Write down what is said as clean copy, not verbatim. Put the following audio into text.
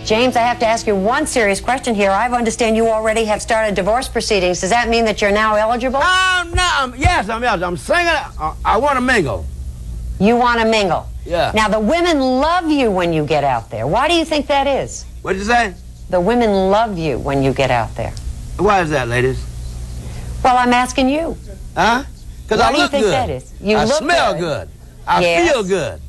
James, I have to ask you one serious question here. I understand you already have started divorce proceedings. Does that mean that you're now eligible? Yes, I'm eligible. I'm single. I want to mingle. You want to mingle? Yeah. Now, the women love you when you get out there. Why do you think that is? What'd you say? The women love you when you get out there. Why is that, ladies? Well, I'm asking you. Huh? Because I Why do you look think good. that is? You I look smell good. I Yes. feel good.